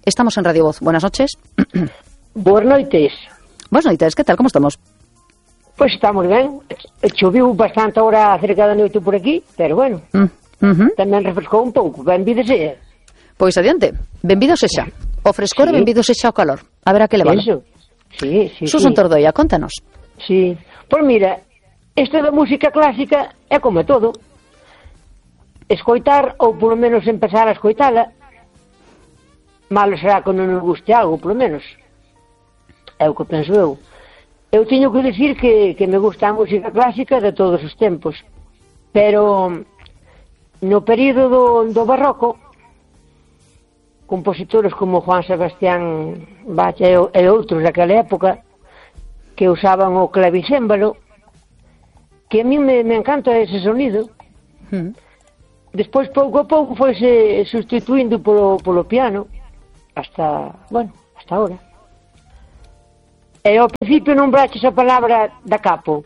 Estamos en Radio Voz. Buenas noches. Boas noites. Buenas noites, que tal, como estamos? Pois estamos ben. Choviu bastante ahora cerca da noite por aquí, pero bueno, tamén refrescou un pouco. Benvido sea. Pois adiante, benvido sexa. O frescor e benvido sexa o calor. A ver a que levalo. Eso. Sí. Susan Tordoia, contanos. Sí. Pois mira, isto da música clásica é como todo. Escoitar, ou polo menos empezar a escoitala, malo será que non nos guste algo, polo menos. É o que penso eu. Eu teño que dicir que me gusta a música clásica de todos os tempos, pero no período do barroco, compositores como Juan Sebastián Bach e outros daquela época que usaban o clavicémbalo, que a mí me encanta ese sonido. Despois, pouco a pouco, foise sustituindo polo piano hasta ahora. E ao principio nombraches a palabra da capo.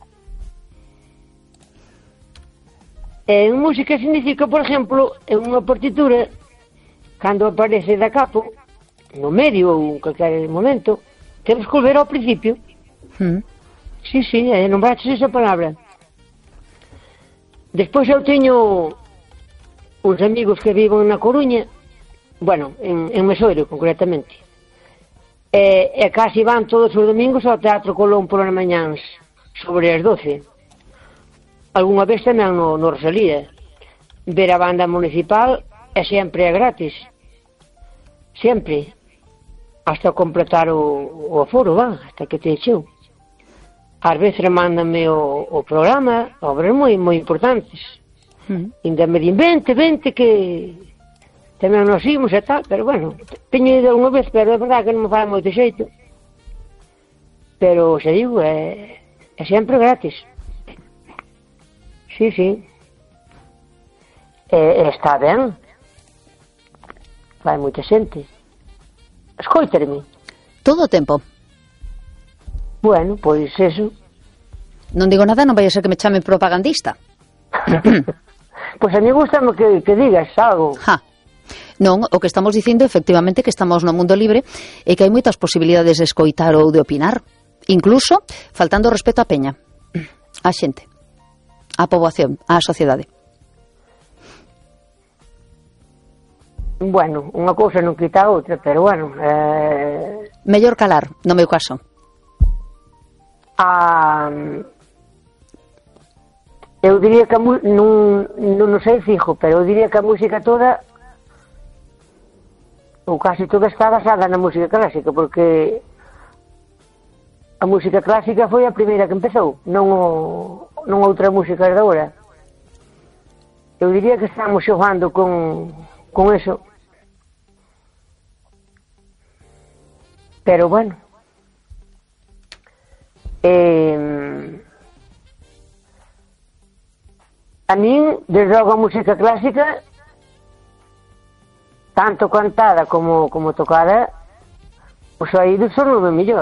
En música significa, por exemplo, en unha partitura, cando aparece da capo, no medio ou en calquer momento, temos que volver ao principio. Sí, nombraches esa palabra. Despois eu teño uns amigos que viven na Coruña, bueno, en Mesoiro, concretamente. E casi van todos os domingos ao Teatro Colón polas mañáns, sobre as 12. Algúnha vez tamén no Rosalía. Ver a banda municipal é sempre gratis. Sempre. Hasta completar o aforo, hasta que te echeu. Ás veces mándame o programa, obras moi importantes. Ainda me din, vente, que tamén nos imos e tal, pero bueno, teño ido unha vez, pero é verdade que non me fai moito xeito. Pero, xa digo, é sempre gratis. Sí. Está ben. Vai moita xente. Escoitarme. Todo o tempo. Bueno, pois eso. Non digo nada, non vai a ser que me chame propagandista. Pois a mí gustame que digas algo. Non, o que estamos dicindo efectivamente que estamos no mundo libre e que hai moitas posibilidades de escoitar ou de opinar, incluso faltando respeto á peña, á xente, á poboación, á sociedade. Bueno, unha cousa non quita a outra, pero bueno... Mellor calar, no meu caso. Eu diría que non sei fijo, pero eu diría que a música toda, ou casi toda, está basada na música clásica, porque a música clásica foi a primeira que empezou, non outra música de agora. Eu diría que estamos xogando con eso. Pero bueno, a min, desde logo, a música clásica, tanto cantada como tocada, os oídos son o mellor.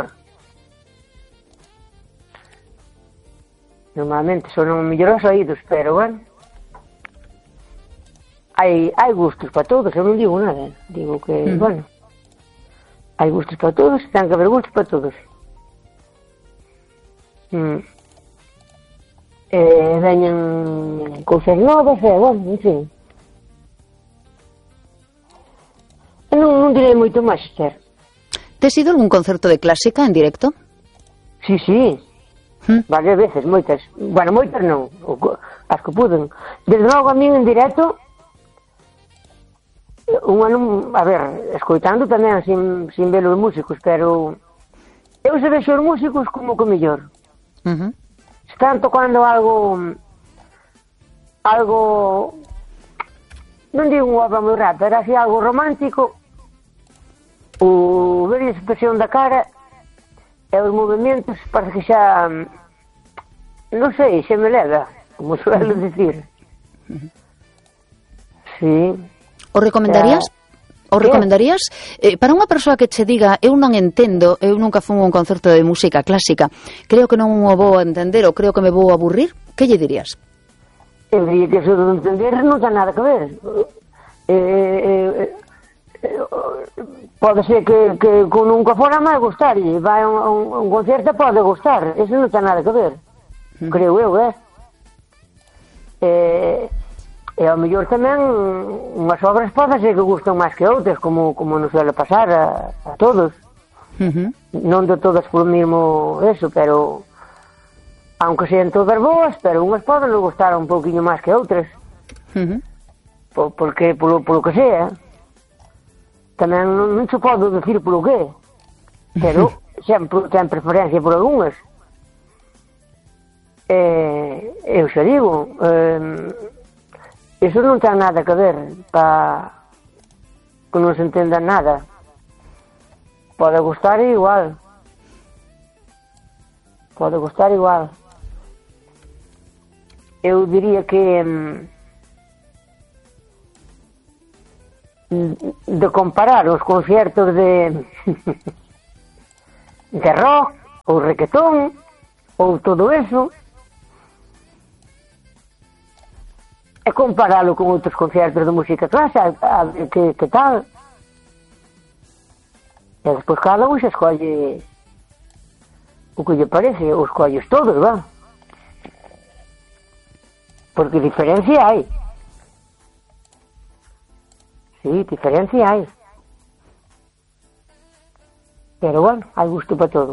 Normalmente son o mellor os oídos, pero bueno, hai gustos para todos, eu non digo nada, digo que, bueno, hai gustos para todos, ten que haber gustos para todos. Veñan cousas novas, bueno, en fin. Non direi moito máis, Esther. Tes ido algún concerto de clásica en directo? Sí. Varias veces, moitas. Bueno, moitas non, as que puden. Desde logo a min en directo, a ver, escoitando tamén sin ver os músicos, pero eu se vexo os músicos como que mellor. Están tocando algo, non digo unha obra moi rata, era así algo romántico, o ver a expresión da cara e os movimentos parece que xa, non sei, xa me leva, como suelo dicir. Sí. O recomendarías? O recomendarías? Para unha persoa que che diga, eu non entendo, eu nunca fui a un concerto de música clásica, creo que non o vou entender ou creo que me vou aburrir, que lle dirías? Eu diría que eso de entender non ten nada que ver. pode ser que nunca fora máis gustar, e vai a un concerto pode gustar, eso non ten nada que ver, creo eu, e ao mellor tamén unhas obras pode ser que gustan máis que outras, como nos suele pasar a todos. Non de todas polo mismo eso, pero aunque sean todas boas, pero unhas poden gustar un pouquiño máis que outras. Porque polo que sea, tamén non se pode decir polo que, pero sempre ten preferencia por algunhas. Eu xa digo, iso non ten nada que ver para que non se entenda nada. Pode gustar igual. Pode gustar igual. Eu diría que de comparar os concertos de rock ou requetón ou todo eso e comparalo con outros concertos de música clásica, a ver que tal. E despois cada un se escolle o que lle parece, os colles todos, va? Porque diferencia hai. Sí, diferencia hai. Pero bueno, hai gusto para todo.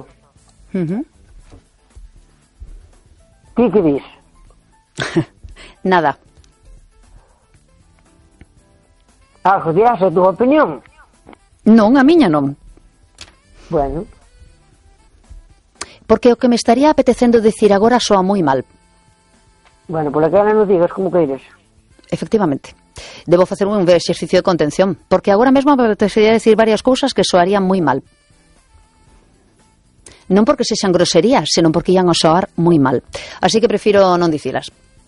Ti que dis? Nada. Algo dirás a túa opinión? Non, a miña non. Bueno. Porque o que me estaría apetecendo decir agora soa moi mal. Bueno, por aquela non digas como queires. Efectivamente. Debo facer un exercicio de contención, porque agora mesmo me apetecería decir varias cousas que soarían moi mal. Non porque sexan groserías, senón porque ian a soar moi mal. Así que prefiro non dicilas.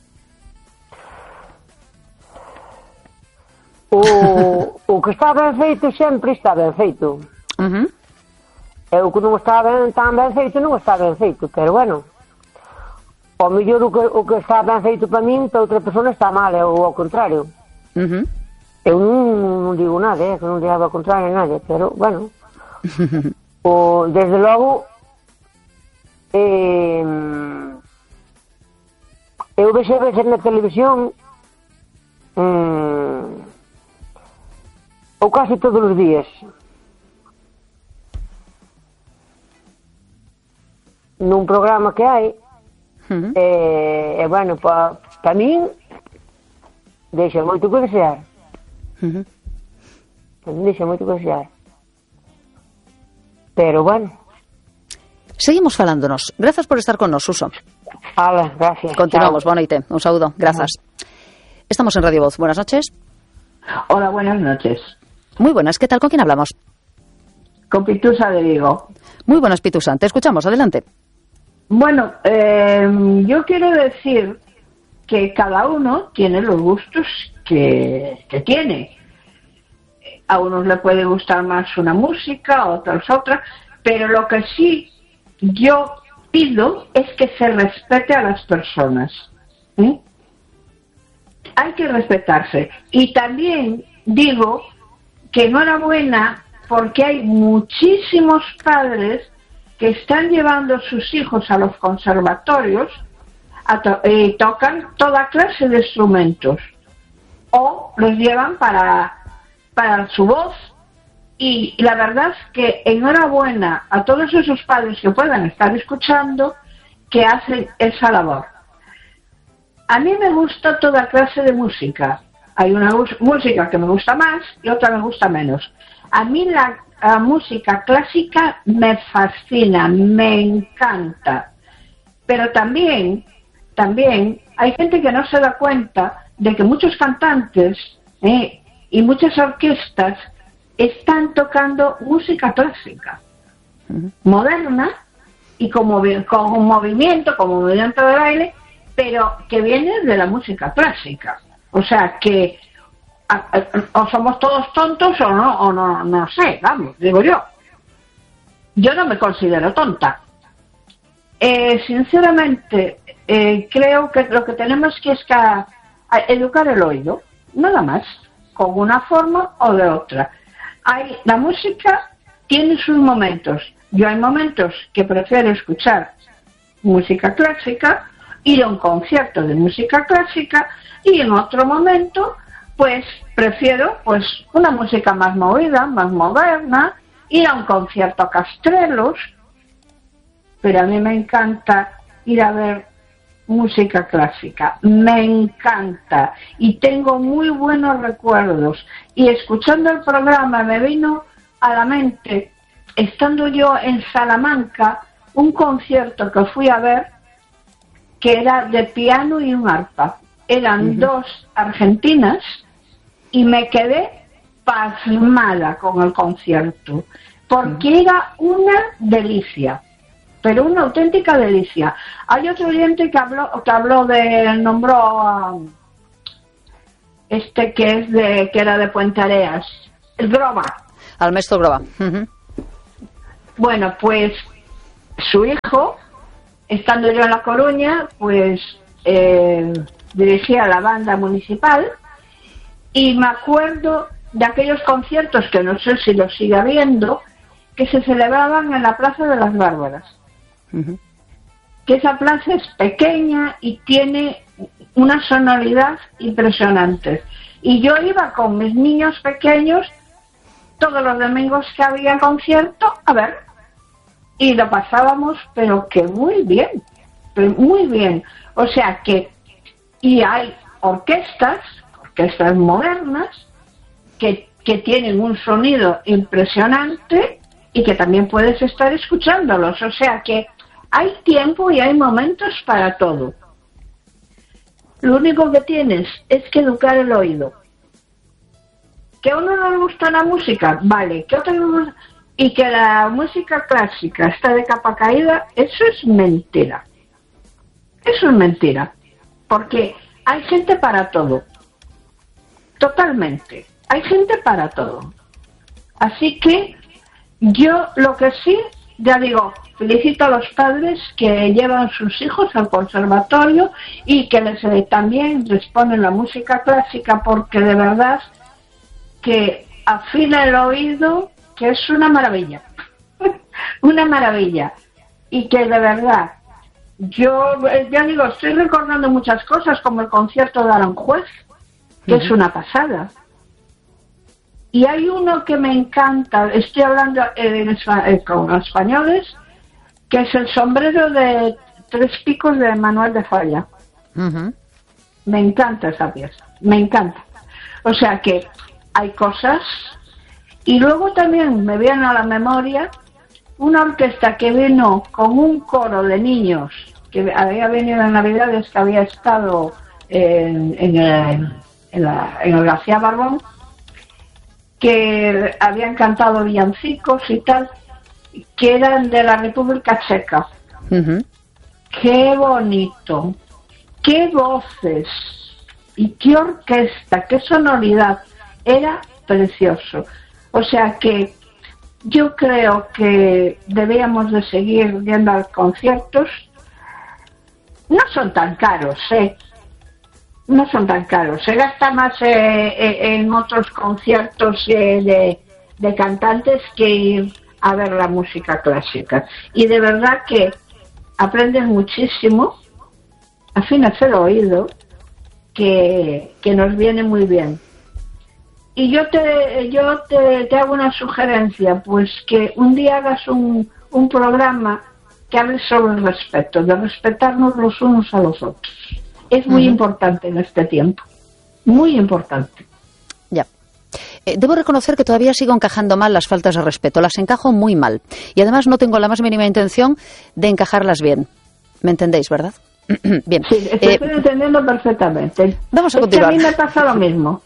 O que está ben feito sempre está ben feito. E o que non está tan ben feito non está ben feito, pero bueno, ao mellor o que está ben feito para min, para outra persona está mal, ou ao contrario. Eu non digo nada, que non digo ao contrario a nadie, pero bueno, desde logo eu vexo a veces na televisión ou casi todos os días nun programa que hai e bueno, para min deixa moito que desear. Deixa moito que desear, pero bueno. Seguimos falándonos. Grazas por estar con nos, Suso. Hala, gracias. Continuamos, boa noite, un saúdo, grazas. Estamos en Radio Voz, buenas noches. Hola, buenas noches. Muy buenas, ¿qué tal? ¿Con quién hablamos? Con Pitusa de Vigo. Muy buenas, Pitusa, te escuchamos, adelante. Bueno, yo quiero decir que cada uno tiene los gustos que tiene. A unos le puede gustar más una música, a otros otra, pero lo que sí yo pido es que se respete a las personas. Hay que respetarse. Y también digo que enhorabuena porque hay muchísimos padres que están llevando a sus hijos a los conservatorios y tocan toda clase de instrumentos o los llevan para su voz, y la verdad es que enhorabuena a todos esos padres que puedan estar escuchando que hacen esa labor. A mí me gusta toda clase de música. Hay una música que me gusta más y otra me gusta menos. A mí la música clásica me fascina, me encanta. Pero también hay gente que no se da cuenta de que muchos cantantes y muchas orquestas están tocando música clásica, moderna y con movimiento de baile, pero que viene de la música clásica. O sea que o somos todos tontos o no sé, vamos, digo yo. Yo no me considero tonta. Sinceramente, creo que lo que tenemos que es educar el oído, nada más, con una forma o de otra. La música tiene sus momentos. Yo hay momentos que prefiero escuchar música clásica, ir a un concierto de música clásica, y en otro momento pues prefiero pues una música más movida, más moderna, ir a un concierto a Castrelos, pero a mí me encanta ir a ver música clásica, me encanta, y tengo muy buenos recuerdos, y escuchando el programa me vino a la mente, estando yo en Salamanca, un concierto que fui a ver que era de piano y un arpa. Eran dos argentinas y me quedé pasmada con el concierto, porque era una delicia, pero una auténtica delicia. Hay otro oyente que nombró a que era de Puente Areas, el Groba. Al maestro Groba. Bueno, pues su hijo, estando yo en La Coruña, pues dirigía la banda municipal, y me acuerdo de aquellos conciertos, que no sé si los sigue habiendo, que se celebraban en la Plaza de las Bárbaras. Que esa plaza es pequeña y tiene una sonoridad impresionante. Y yo iba con mis niños pequeños todos los domingos que había concierto a ver, y lo pasábamos pero que muy bien, o sea que, y hay orquestas modernas que tienen un sonido impresionante y que también puedes estar escuchándolos, o sea que hay tiempo y hay momentos para todo. Lo único que tienes es que educar el oído. Que a uno no le gusta la música, vale, que a otro no le gusta, y que la música clásica está de capa caída, eso es mentira. Eso es mentira. Porque hay gente para todo. Totalmente. Hay gente para todo. Así que yo lo que sí, ya digo, felicito a los padres que llevan sus hijos al conservatorio y que también les ponen la música clásica, porque de verdad que afina el oído, que es una maravilla. Una maravilla. Y que de verdad, yo ya digo, estoy recordando muchas cosas, como el concierto de Aranjuez, que es una pasada. Y hay uno que me encanta, estoy hablando con los españoles, que es el sombrero de 3 picos de Manuel de Falla. Me encanta esa pieza, me encanta. O sea que hay cosas. Y luego también me viene a la memoria una orquesta que vino con un coro de niños, que había venido en Navidades, que había estado en el García Barbón, que habían cantado villancicos y tal, que eran de la República Checa. Qué bonito, qué voces y qué orquesta, qué sonoridad, era precioso. O sea que yo creo que debíamos de seguir viendo a conciertos. No son tan caros, no son tan caros. Se gasta más en otros conciertos de cantantes que ir a ver la música clásica. Y de verdad que aprendes muchísimo, afinas el oído, que nos viene muy bien. Y yo te hago una sugerencia, pues que un día hagas un programa que hable sobre el respeto, de respetarnos los unos a los otros. Es muy importante en este tiempo, muy importante. Ya. Debo reconocer que todavía sigo encajando mal las faltas de respeto, las encajo muy mal. Y además no tengo la más mínima intención de encajarlas bien. ¿Me entendéis, verdad? Bien. Sí, estoy entendiendo perfectamente. Vamos a continuar. Es que a mí me pasa lo mismo.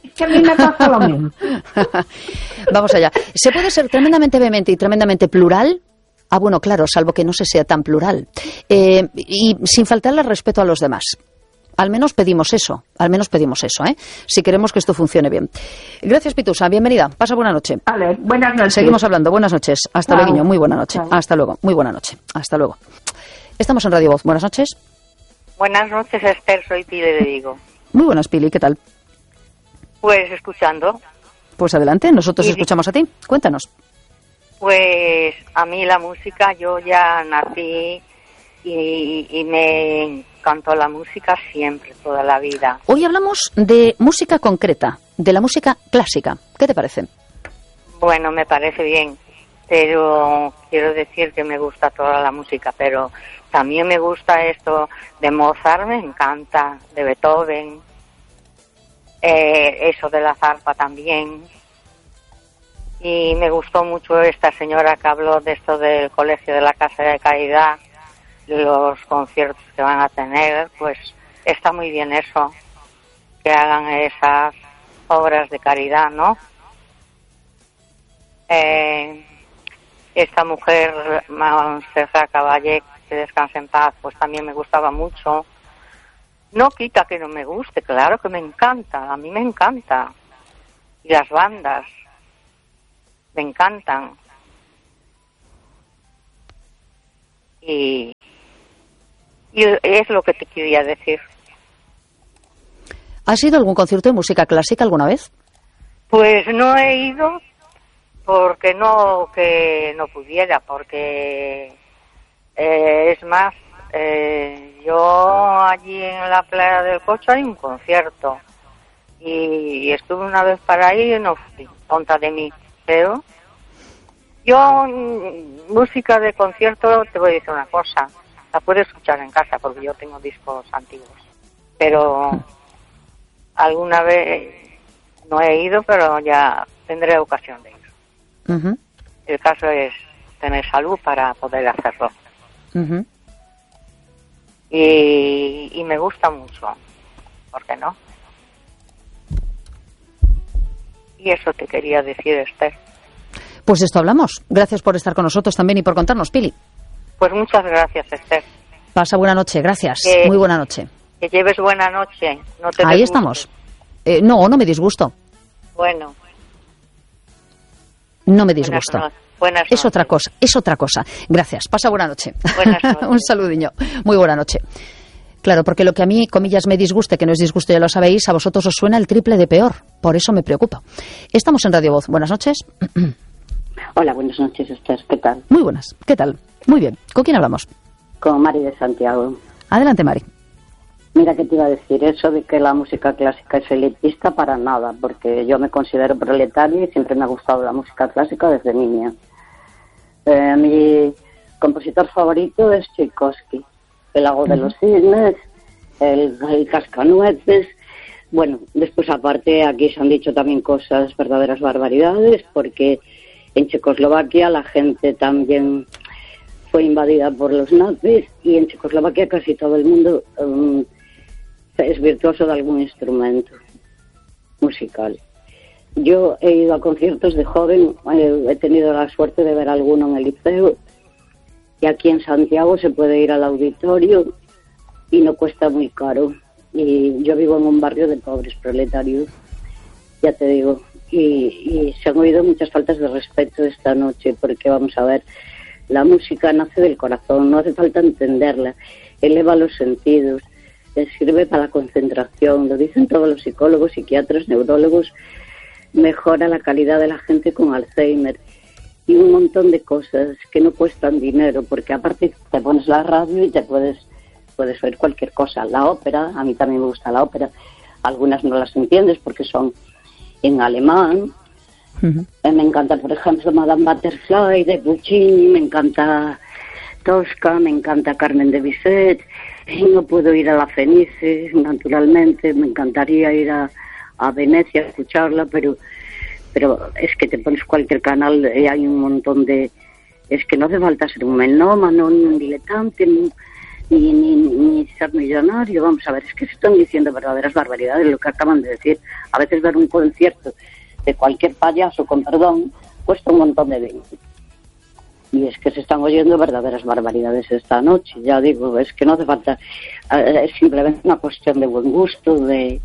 Vamos allá. ¿Se puede ser tremendamente vehemente y tremendamente plural? Ah, bueno, claro, salvo que no se sea tan plural. Y sin faltarle respeto a los demás. Al menos pedimos eso, ¿eh? Si queremos que esto funcione bien. Gracias, Pitusa, bienvenida. Pasa buena noche. Vale, buenas noches. Seguimos hablando, buenas noches. Hasta luego, muy buena noche. Hasta luego, muy buena noche. Hasta luego. Estamos en Radio Voz, buenas noches. Buenas noches, Esther, soy Pili de Vigo. Muy buenas, Pili, ¿qué tal? Pues escuchando. Pues adelante, nosotros Y- escuchamos a ti. Cuéntanos. Pues a mí la música, yo ya nací y me encantó la música siempre, toda la vida. Hoy hablamos de música concreta, de la música clásica. ¿Qué te parece? Bueno, me parece bien, pero quiero decir que me gusta toda la música, pero también me gusta esto de Mozart, me encanta, de Beethoven, eso de la zarpa también. Y me gustó mucho esta señora que habló de esto del Colegio de la Casa de Caridad, los conciertos que van a tener, pues está muy bien eso, que hagan esas obras de caridad, ¿no? Esta mujer, Montserrat Caballé, que descanse en paz, pues también me gustaba mucho. No quita que no me guste, claro que me encanta, a mí me encanta. Y las bandas me encantan. Y es lo que te quería decir. ¿Has ido a algún concierto de música clásica alguna vez? Pues no he ido porque no pudiera, porque es más, yo allí en la playa del Cocho hay un concierto y estuve una vez para ahí y no fui, tonta de mí, pero yo música de concierto te voy a decir una cosa, la puedes escuchar en casa porque yo tengo discos antiguos, pero alguna vez no he ido, pero ya tendré ocasión de ir. Uh-huh. El caso es tener salud para poder hacerlo. Uh-huh. Y me gusta mucho, ¿por qué no? Y eso te quería decir, Esther. Pues de esto hablamos. Gracias por estar con nosotros también y por contarnos, Pili. Pues muchas gracias, Esther. Pasa buena noche, gracias. Muy buena noche. Que lleves buena noche. No te Ahí disgustes. estamos. No me disgusto. Bueno. No me disgusto. Buenas es otra cosa, es otra cosa. Gracias. Pasa buena noche. Buenas noches. Un saludiño. Muy buena noche. Claro, porque lo que a mí, comillas, me disguste, que no es disgusto, ya lo sabéis, a vosotros os suena el triple de peor. Por eso me preocupa. Estamos en Radio Voz. Buenas noches. Hola, buenas noches, Esther. ¿Qué tal? Muy buenas. ¿Qué tal? Muy bien. ¿Con quién hablamos? Con Mari de Santiago. Adelante, Mari. Mira, ¿qué te iba a decir? Eso de que la música clásica es elitista, para nada, porque yo me considero proletaria y siempre me ha gustado la música clásica desde niña. Mi compositor favorito es Tchaikovsky, El lago de los cisnes, el cascanueces. Bueno, después aparte aquí se han dicho también cosas, verdaderas barbaridades, porque en Checoslovaquia la gente también fue invadida por los nazis y en Checoslovaquia casi todo el mundo es virtuoso de algún instrumento musical. Yo he ido a conciertos de joven, he tenido la suerte de ver alguno en el liceo, y aquí en Santiago se puede ir al auditorio y no cuesta muy caro. Y yo vivo en un barrio de pobres proletarios, ya te digo, y se han oído muchas faltas de respeto esta noche, porque vamos a ver, la música nace del corazón, no hace falta entenderla, eleva los sentidos, sirve para la concentración, lo dicen todos los psicólogos, psiquiatras, neurólogos, mejora la calidad de la gente con Alzheimer y un montón de cosas que no cuestan dinero, porque aparte te pones la radio y te puedes oír cualquier cosa. La ópera, a mí también me gusta la ópera, algunas no las entiendes porque son en alemán. Uh-huh. Me encanta, por ejemplo, Madame Butterfly de Puccini, me encanta Tosca, me encanta Carmen de Bizet, y no puedo ir a la Fenice, naturalmente, me encantaría ir a Venecia a escucharla, pero es que te pones cualquier canal y hay un montón de... Es que no hace falta ser un melómano, ni un diletante, ni ser millonario. Vamos a ver, es que se están diciendo verdaderas barbaridades lo que acaban de decir. A veces ver un concierto de cualquier payaso, con perdón, cuesta un montón de dinero. Y es que se están oyendo verdaderas barbaridades esta noche. Ya digo, es que no hace falta... Es simplemente una cuestión de buen gusto, de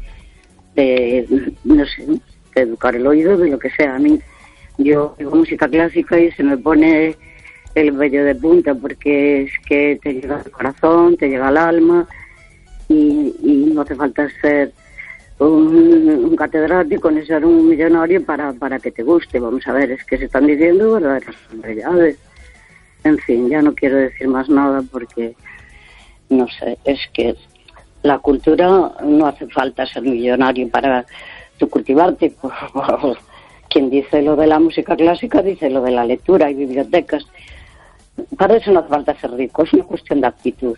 no sé, de educar el oído, de lo que sea. A mí, yo oigo música clásica y se me pone el vello de punta, porque es que te llega al corazón, te llega al alma, y no hace falta ser un catedrático ni ser un millonario para que te guste. Vamos a ver, es que se están diciendo verdaderas realidades. En fin, ya no quiero decir más nada porque, no sé, es que la cultura no hace falta ser millonario para tú cultivarte. Quien dice lo de la música clásica dice lo de la lectura y bibliotecas. Para eso no hace falta ser rico, es una cuestión de actitud.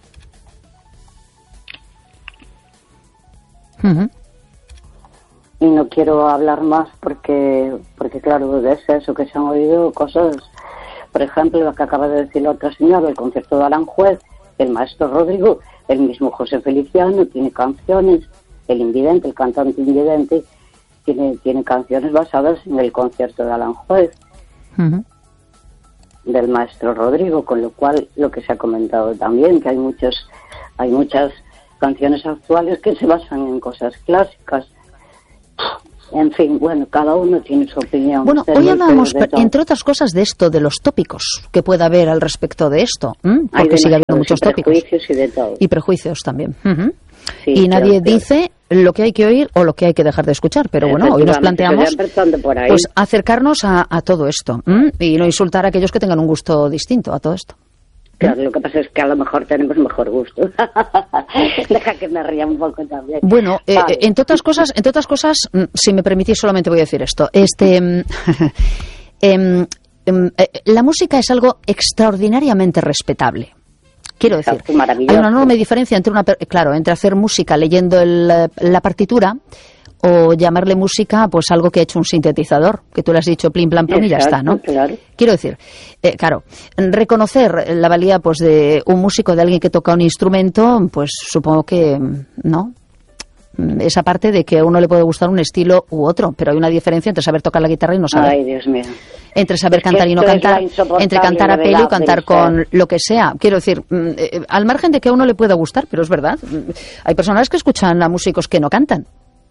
Uh-huh. Y no quiero hablar más porque claro, es eso, que se han oído cosas, por ejemplo, lo que acaba de decir la otra señora, el concierto de Aranjuez, el maestro Rodrigo, el mismo José Feliciano, tiene canciones, el invidente, el cantante invidente, tiene canciones basadas en el concierto de Aranjuez, Uh-huh. del maestro Rodrigo, con lo cual, lo que se ha comentado también, que hay muchas canciones actuales que se basan en cosas clásicas. En fin, bueno, cada uno tiene su opinión. Bueno, hoy hablábamos, entre otras cosas, de esto, de los tópicos que pueda haber al respecto de esto, porque sigue habiendo muchos tópicos. Prejuicios y de todo. Y prejuicios también. Uh-huh. Sí, y nadie dice lo que hay que oír o lo que hay que dejar de escuchar, pero bueno, hoy nos planteamos pues acercarnos a todo esto y no insultar a aquellos que tengan un gusto distinto a todo esto. Claro, lo que pasa es que a lo mejor tenemos mejor gusto. Deja que me ría un poco también. Bueno, entre otras cosas, si me permitís, solamente voy a decir esto. La música es algo extraordinariamente respetable. Quiero decir, hay una enorme diferencia entre hacer música leyendo la partitura o llamarle música pues algo que ha hecho un sintetizador, que tú le has dicho plim, plan, plum y ya está, ¿no? Claro. Quiero decir, claro, reconocer la valía pues de un músico, de alguien que toca un instrumento, pues supongo que, ¿no? Esa parte de que a uno le puede gustar un estilo u otro, pero hay una diferencia entre saber tocar la guitarra y no saber. Ay, Dios mío. Entre saber cantar y no cantar, entre cantar a pelo y cantar con lo que sea. Quiero decir, al margen de que a uno le pueda gustar, pero es verdad, hay personas que escuchan a músicos que no cantan,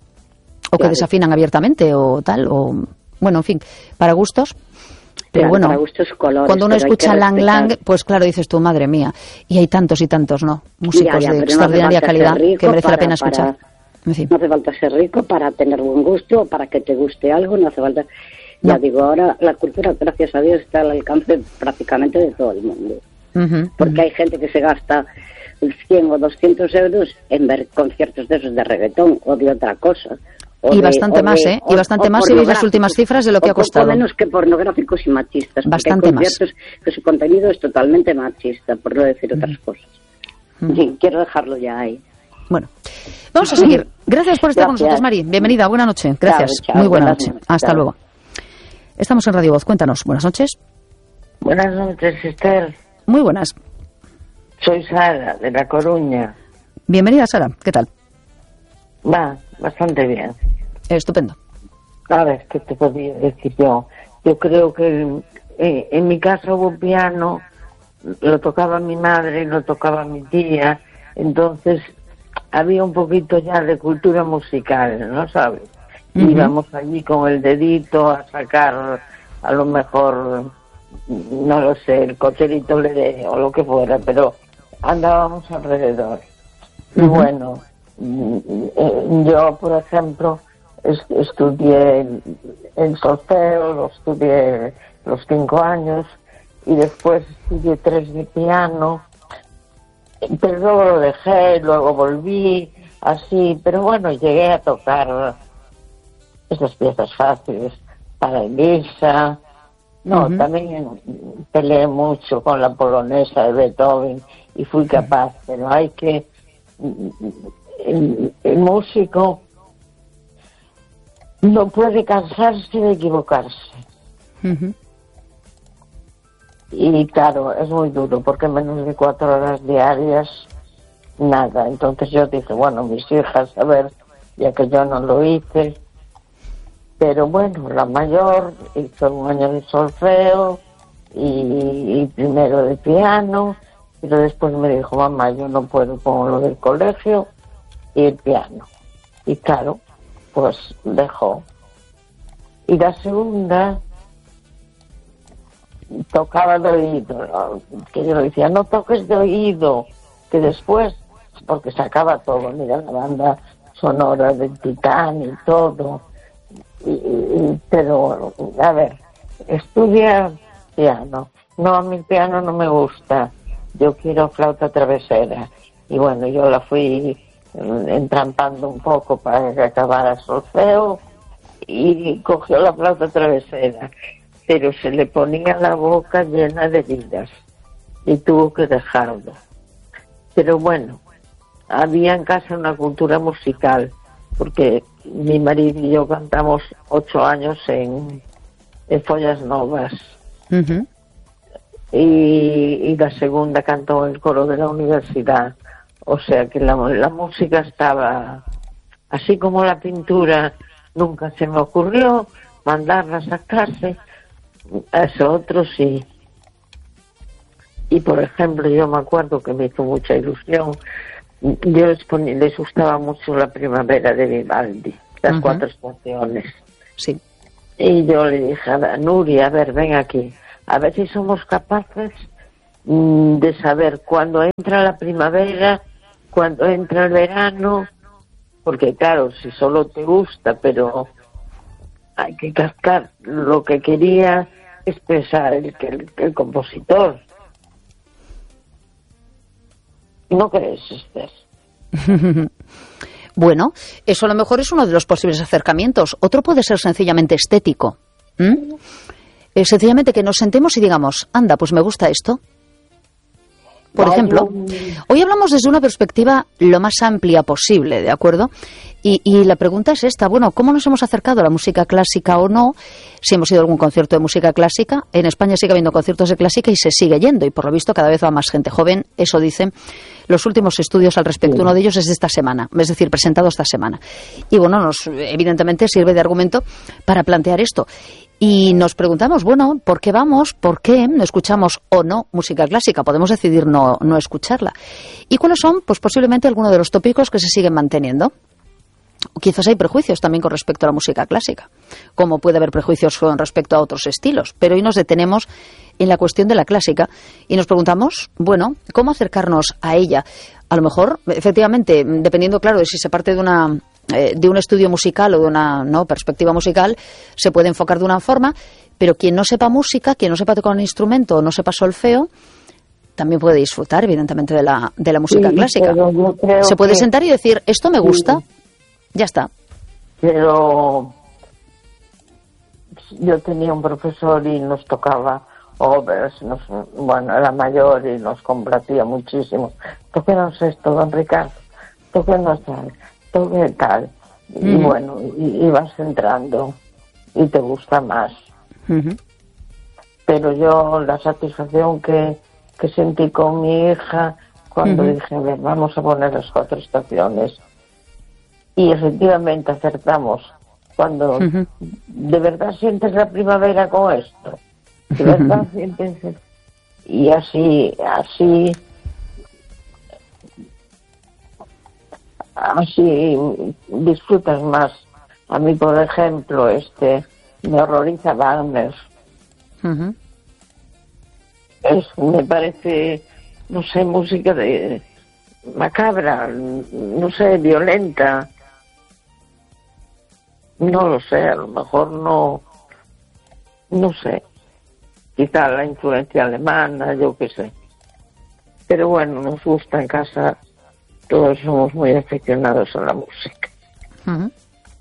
o que desafinan abiertamente, o tal, o... Bueno, en fin, para gustos. Pero bueno, para gustos, colores, cuando uno escucha Lang Lang, pues claro, dices tú, madre mía. Y hay tantos y tantos, ¿no? Músicos de extraordinaria calidad que merece la pena escuchar. En fin. No hace falta ser rico para tener buen gusto, para que te guste algo, no hace falta... Ya digo, ahora la cultura, gracias a Dios, está al alcance prácticamente de todo el mundo. Porque hay gente que se gasta 100 o 200 euros en ver conciertos de esos de reggaetón o de otra cosa. Y bastante más, ¿eh? Y bastante más si veis las últimas cifras de lo que ha costado. O menos que pornográficos y machistas. Bastante más. Hay conciertos que su contenido es totalmente machista, por no decir otras cosas. Sí, quiero dejarlo ya ahí. Bueno, vamos a seguir. Gracias por estar con nosotros, Mari. Bienvenida, buena noche. Gracias. Chao, muy buena noche. Hasta luego. Estamos en Radio Voz. Cuéntanos. Buenas noches. Buenas noches, Esther. Muy buenas. Soy Sara, de La Coruña. Bienvenida, Sara. ¿Qué tal? Va, bastante bien. Estupendo. A ver, ¿qué te podía decir yo? Yo creo que en mi casa hubo piano, lo tocaba mi madre, lo tocaba mi tía, entonces había un poquito ya de cultura musical, ¿no sabes? Íbamos allí con el dedito a sacar, a lo mejor, no lo sé, el cocherito o lo que fuera, pero andábamos alrededor. Y bueno, yo, por ejemplo, estudié el solfeo, lo estudié los 5 años y después estudié 3 de piano, pero luego lo dejé, luego volví, así, pero bueno, llegué a tocar esas piezas fáciles para Elisa. También peleé mucho con la polonesa de Beethoven y fui capaz, pero hay que... El músico no puede cansarse de equivocarse. Y claro, es muy duro porque menos de 4 horas diarias, nada. Entonces yo dije, bueno, mis hijas, a ver, ya que yo no lo hice. Pero bueno, la mayor hizo 1 año de solfeo y primero de piano, pero después me dijo, mamá, yo no puedo con lo del colegio y el piano. Y claro, pues dejó. Y la segunda tocaba de oído, ¿no? Que yo le decía, no toques de oído, que después, porque sacaba todo, mira, la banda sonora del Titán y todo. Pero, a ver, estudia piano. No, a mí el piano no me gusta. Yo quiero flauta travesera. Y bueno, yo la fui entrampando un poco para que acabara solfeo y cogió la flauta travesera. Pero se le ponía la boca llena de heridas y tuvo que dejarlo. Pero bueno, había en casa una cultura musical, porque mi marido y yo cantamos 8 años en Follas Novas. Ujú. Y la segunda cantó en el coro de la universidad. O sea que la música estaba, así como la pintura, nunca se me ocurrió mandarla a sacarse, a eso otro sí. Y por ejemplo, yo me acuerdo que me hizo mucha ilusión, yo les gustaba mucho La primavera de Vivaldi, las 4 estaciones. Sí. Y yo le dije a Nuria, a ver, ven aquí, a ver si somos capaces de saber cuándo entra la primavera, cuándo entra el verano, porque claro, si solo te gusta, pero hay que captar lo que quería expresar el compositor. ¿No crees, Esther? Bueno, eso a lo mejor es uno de los posibles acercamientos. Otro puede ser sencillamente estético. Sencillamente que nos sentemos y digamos, anda, pues me gusta esto. Por ejemplo, hoy hablamos desde una perspectiva lo más amplia posible, ¿de acuerdo? Y la pregunta es esta, bueno, ¿cómo nos hemos acercado a la música clásica o no? Si hemos ido a algún concierto de música clásica, en España sigue habiendo conciertos de clásica y se sigue yendo, y por lo visto cada vez va más gente joven, eso dicen los últimos estudios al respecto. Uno de ellos es de esta semana, es decir, presentado esta semana. Y bueno, evidentemente sirve de argumento para plantear esto. Y nos preguntamos, bueno, ¿por qué vamos? ¿Por qué escuchamos o no música clásica? Podemos decidir no escucharla. ¿Y cuáles son? Pues posiblemente algunos de los tópicos que se siguen manteniendo. O quizás hay prejuicios también con respecto a la música clásica, como puede haber prejuicios con respecto a otros estilos. Pero hoy nos detenemos en la cuestión de la clásica y nos preguntamos, bueno, ¿cómo acercarnos a ella? A lo mejor, efectivamente, dependiendo, claro, de si se parte de un estudio musical o de una perspectiva musical, se puede enfocar de una forma, pero quien no sepa música, quien no sepa tocar un instrumento o no sepa solfeo, también puede disfrutar, evidentemente, de la música clásica. Se puede sentar y decir, esto me gusta, ya está. Pero yo tenía un profesor y nos tocaba obras, bueno, era mayor y nos complacía muchísimo. Tóquenos esto, don Ricardo, tóquenos tal, toque tal. Y bueno, y vas entrando y te gusta más. Pero yo la satisfacción que sentí con mi hija cuando dije, a ver, vamos a poner las 4 estaciones. Y efectivamente acertamos. Cuando de verdad sientes la primavera con esto. De verdad sientes. Y así disfrutas más. A mí, por ejemplo, me horroriza Wagner. Me parece, no sé, música de macabra, no sé, violenta. No lo sé, a lo mejor no sé. Quizá la influencia alemana, yo qué sé. Pero bueno, nos gusta en casa, todos somos muy aficionados a la música.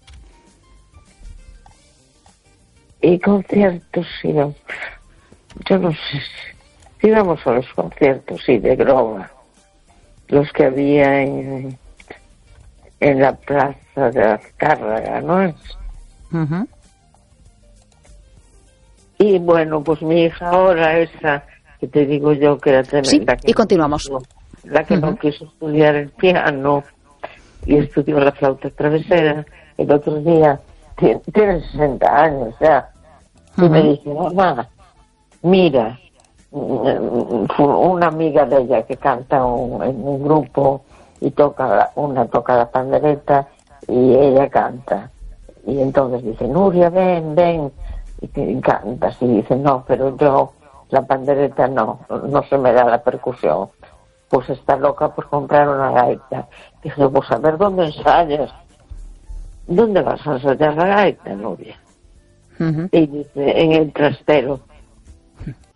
Y conciertos, sí, no. Yo no sé, si vamos a los conciertos, sí, de Groba, los que había en la plaza de Azcárraga, ¿no es? Y bueno, pues mi hija ahora, esa que te digo yo que era tremenda. Sí, y continuamos. La que no quiso estudiar el piano y estudió la flauta travesera, el otro día, tiene 60 años ya, y me dice, mamá, mira, una amiga de ella que canta en un grupo y toca la pandereta y ella canta. Y entonces dice, Nuria, ven, y cantas. Y dice, no, pero yo la pandereta no se me da la percusión. Pues está loca por comprar una gaita. Dije, pues a ver dónde ensayas. ¿dónde vas a ensayar la gaita, novia? Y dice, en el trastero.